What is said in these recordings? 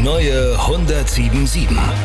neue 107.7.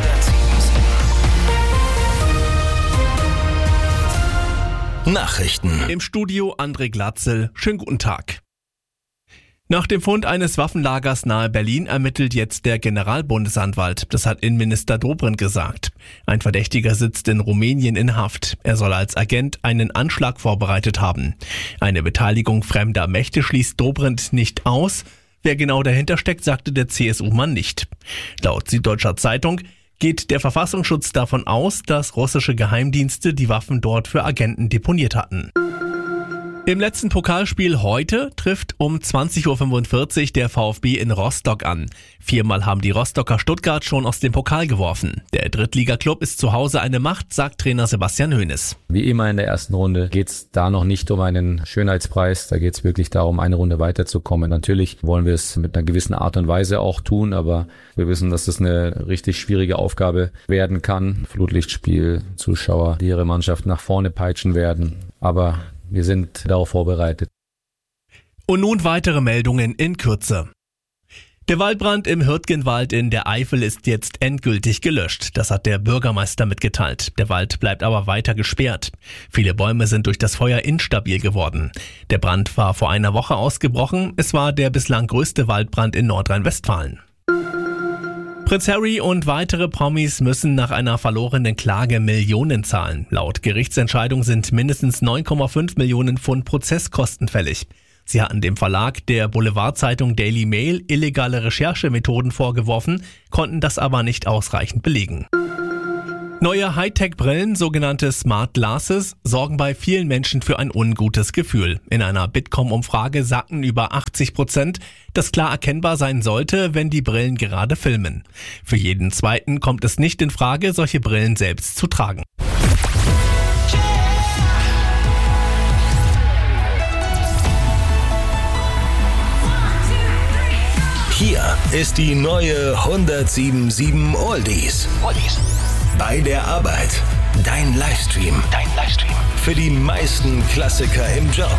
Nachrichten. Im Studio André Glatzel. Schönen guten Tag. Nach dem Fund eines Waffenlagers nahe Berlin ermittelt jetzt der Generalbundesanwalt. Das hat Innenminister Dobrindt gesagt. Ein Verdächtiger sitzt in Rumänien in Haft. Er soll als Agent einen Anschlag vorbereitet haben. Eine Beteiligung fremder Mächte schließt Dobrindt nicht aus. Wer genau dahinter steckt, sagte der CSU-Mann nicht. Laut Süddeutscher Zeitung geht der Verfassungsschutz davon aus, dass russische Geheimdienste die Waffen dort für Agenten deponiert hatten. Im letzten Pokalspiel heute trifft um 20.45 Uhr der VfB in Rostock an. 4-mal haben die Rostocker Stuttgart schon aus dem Pokal geworfen. Der Drittligaklub ist zu Hause eine Macht, sagt Trainer Sebastian Hoeneß. Wie immer in der ersten Runde geht es da noch nicht um einen Schönheitspreis. Da geht es wirklich darum, eine Runde weiterzukommen. Natürlich wollen wir es mit einer gewissen Art und Weise auch tun, aber wir wissen, dass das eine richtig schwierige Aufgabe werden kann. Flutlichtspiel, Zuschauer, die ihre Mannschaft nach vorne peitschen werden. Aber wir sind darauf vorbereitet. Und nun weitere Meldungen in Kürze. Der Waldbrand im Hürtgenwald in der Eifel ist jetzt endgültig gelöscht. Das hat der Bürgermeister mitgeteilt. Der Wald bleibt aber weiter gesperrt. Viele Bäume sind durch das Feuer instabil geworden. Der Brand war vor einer Woche ausgebrochen. Es war der bislang größte Waldbrand in Nordrhein-Westfalen. Prinz Harry und weitere Promis müssen nach einer verlorenen Klage Millionen zahlen. Laut Gerichtsentscheidung sind mindestens 9,5 Millionen Pfund Prozesskosten fällig. Sie hatten dem Verlag der Boulevardzeitung Daily Mail illegale Recherchemethoden vorgeworfen, konnten das aber nicht ausreichend belegen. Neue Hightech-Brillen, sogenannte Smart Glasses, sorgen bei vielen Menschen für ein ungutes Gefühl. In einer Bitkom-Umfrage sagten über 80%, dass klar erkennbar sein sollte, wenn die Brillen gerade filmen. Für jeden Zweiten kommt es nicht in Frage, solche Brillen selbst zu tragen. Hier ist die neue 107.7 Oldies. Bei der Arbeit. Dein Livestream. Für die meisten Klassiker im Job.